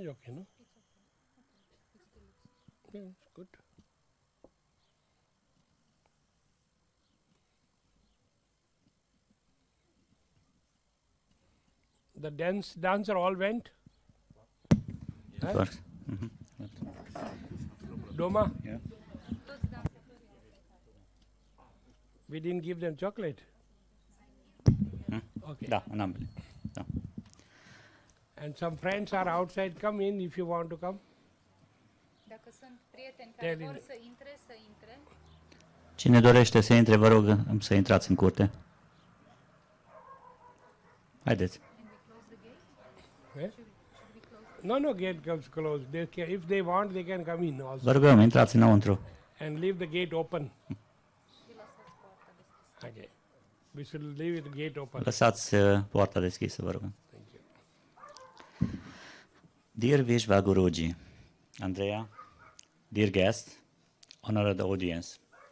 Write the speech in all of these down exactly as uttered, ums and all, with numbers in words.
okay, no? Yeah, it's good. The dance dancer all went? Huh? First. Mhm. Doma? Yeah. We didn't give them chocolate. Hmm? Okay. Da, în ambele. Da. And some friends are outside. Come in if you want to come. Dacă sunt prieteni care Tell vor him. să intre, să intre. Cine dorește să intre, vă rog să intrați în curte. Haideți. And we close the gate. Eh? Should, should we close No, no, gate comes closed. They can, if they want, they can come in also. Vă rugăm, intrați înăuntru. And leave the gate open. the lăsați poarta deschisă? Okay. We should leave the gate open. Lăsați uh, poarta deschisă, vă rugăm. Thank you. Dear Vishva Guruji, Andrea, dear guests, honored audience.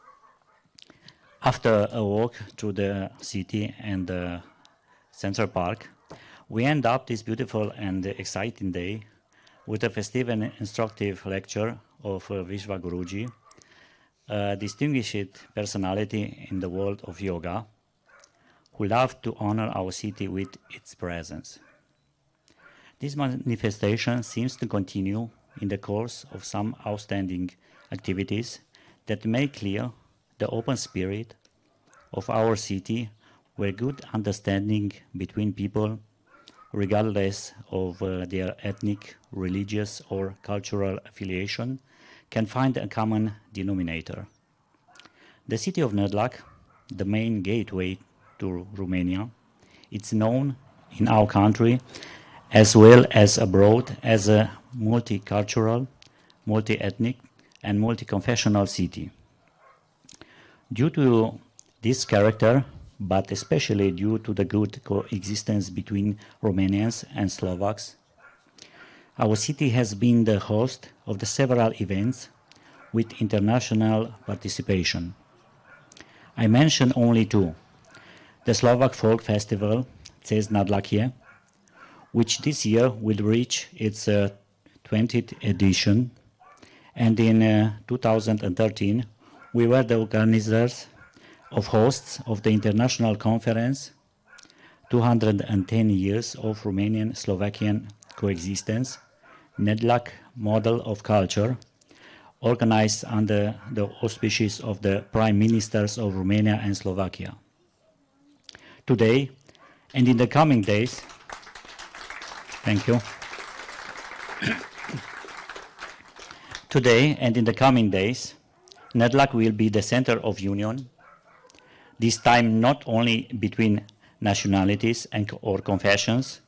After a walk through the city and the Central Park, we end up this beautiful and exciting day with a festive and instructive lecture of uh, Vishva Guruji, a distinguished personality in the world of yoga, who loved to honor our city with its presence. This manifestation seems to continue in the course of some outstanding activities that make clear the open spirit of our city, where good understanding between people, regardless of uh, their ethnic, religious, or cultural affiliation, can find a common denominator. The city of Nădlac, the main gateway to Romania, it's known in our country as well as abroad as a multicultural, multi-ethnic, and multi-confessional city. Due to this character, but especially due to the good coexistence between Romanians and Slovaks, our city has been the host of the several events with international participation. I mention only two: the Slovak Folk Festival, Cez Nadlakie, which this year will reach its uh, twentieth edition, and in uh, two thousand thirteen we were the organizers of hosts of the international conference two hundred ten years of Romanian-Slovakian coexistence, Nădlac Model of Culture, organized under the auspices of the Prime Ministers of Romania and Slovakia. Today, and in the coming days, thank you. Today and in the coming days, Nădlac will be the center of union, this time not only between nationalities and or confessions,